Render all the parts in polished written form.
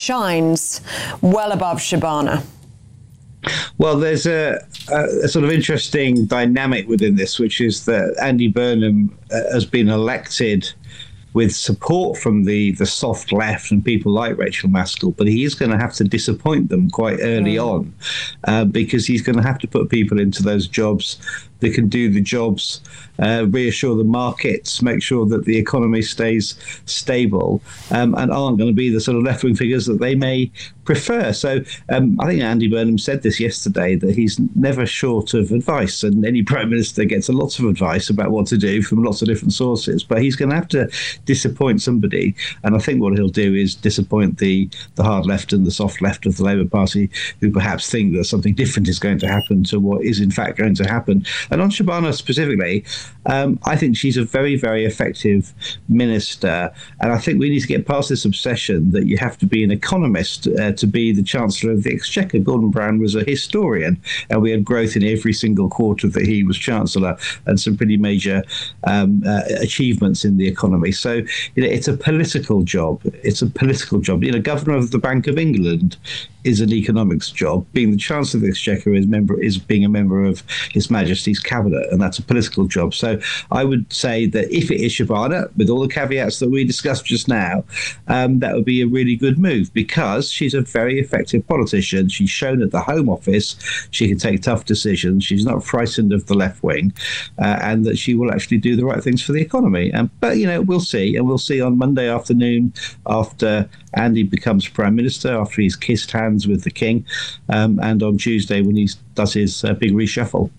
shines well above Shabana. Well, there's a sort of interesting dynamic within this, which is that Andy Burnham has been elected with support from the soft left and people like Rachel Maskell, but he is going to have to disappoint them quite early on because he's going to have to put people into those jobs that can do the jobs, reassure the markets, make sure that the economy stays stable, and aren't going to be the sort of left-wing figures that they may prefer. So I think Andy Burnham said this yesterday, that he's never short of advice, and any Prime Minister gets a lot of advice about what to do from lots of different sources, but he's going to have to disappoint somebody, and I think what he'll do is disappoint the hard left and the soft left of the Labour Party, who perhaps think that something different is going to happen to what is in fact going to happen. And on Shabana specifically, I think she's a very, very effective minister. And I think we need to get past this obsession that you have to be an economist to be the Chancellor of the Exchequer. Gordon Brown was a historian, and we had growth in every single quarter that he was Chancellor, and some pretty major achievements in the economy. So it's a political job. It's a political job. Governor of the Bank of England is an economics job. Being the Chancellor of the Exchequer is being a member of His Majesty's Cabinet, and that's a political job. So I would say that if it is Shabana, with all the caveats that we discussed just now, that would be a really good move, because she's a very effective politician. She's shown at the Home Office she can take tough decisions. She's not frightened of the left wing, and that she will actually do the right things for the economy. But we'll see, and we'll see on Monday afternoon after Andy becomes Prime Minister, after he's kissed hands with the King, and on Tuesday when he does his big reshuffle.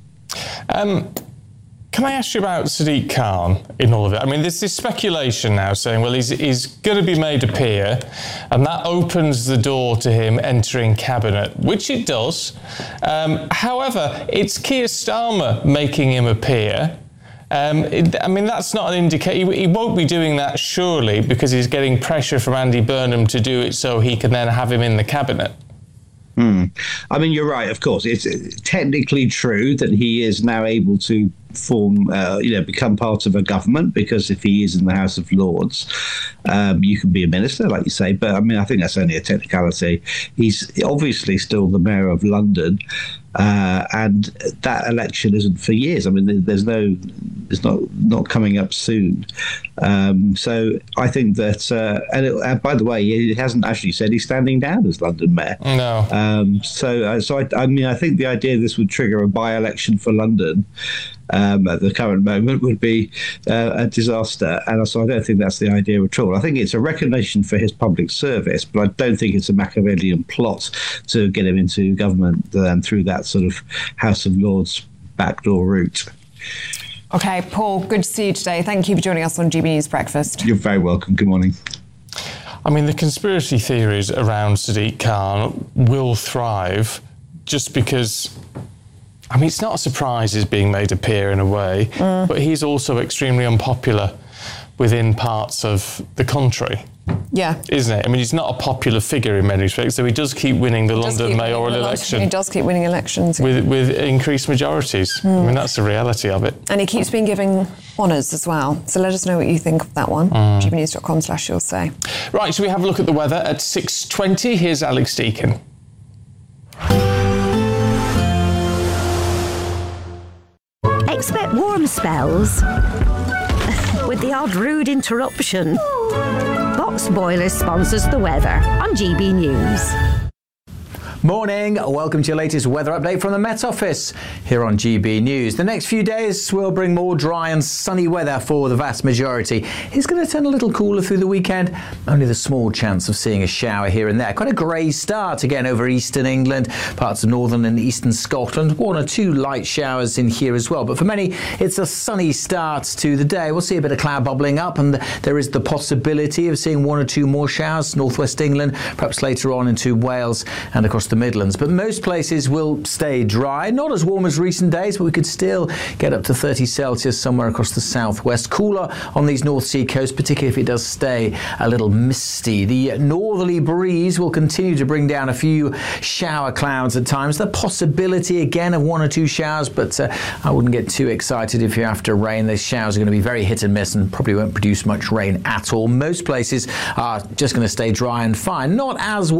Can I ask you about Sadiq Khan in all of it? I mean, there's this speculation now saying, well, he's going to be made a peer, and that opens the door to him entering cabinet, which it does. However, it's Keir Starmer making him a peer. That's not an indicator. He won't be doing that, surely, because he's getting pressure from Andy Burnham to do it so he can then have him in the cabinet. I mean, you're right, of course. It's technically true that he is now able to become part of a government, because if he is in the House of Lords, you can be a minister, like you say. But I think that's only a technicality. He's obviously still the Mayor of London, and that election isn't for years. It's not coming up soon. So I think that, and by the way, he hasn't actually said he's standing down as London Mayor. No. I think the idea this would trigger a by-election for London at the current moment would be a disaster, and so I don't think that's the idea at all. I think it's a recognition for his public service, but I don't think it's a Machiavellian plot to get him into government through that sort of House of Lords backdoor route. OK, Paul, good to see you today. Thank you for joining us on GB News Breakfast. You're very welcome. Good morning. The conspiracy theories around Sadiq Khan will thrive just because... it's not a surprise he's being made a peer in a way, but he's also extremely unpopular within parts of the country. Yeah. Isn't it? He's not a popular figure in many respects, so he does keep winning the London mayoral election. He does keep winning elections. With increased majorities. That's the reality of it. And he keeps being given honours as well. So let us know what you think of that one. gbnews.com/you'll say. Right, so we have a look at the weather at 6:20. Here's Alex Deakin. Expect warm spells with the odd rude interruption. Box Boilers sponsors the weather on GB News. Morning, welcome to your latest weather update from the Met Office here on GB News. The next few days will bring more dry and sunny weather for the vast majority. It's going to turn a little cooler through the weekend, only the small chance of seeing a shower here and there. Quite a grey start again over eastern England, parts of northern and eastern Scotland. 1 or 2 light showers in here as well, but for many it's a sunny start to the day. We'll see a bit of cloud bubbling up, and there is the possibility of seeing 1 or 2 more showers, northwest England, perhaps later on into Wales and across the Midlands, but most places will stay dry. Not as warm as recent days, but we could still get up to 30 Celsius somewhere across the southwest. Cooler on these North Sea coasts, particularly if it does stay a little misty. The northerly breeze will continue to bring down a few shower clouds at times. The possibility again of 1 or 2 showers, but I wouldn't get too excited if you're after rain. These showers are going to be very hit and miss and probably won't produce much rain at all. Most places are just going to stay dry and fine. Not as warm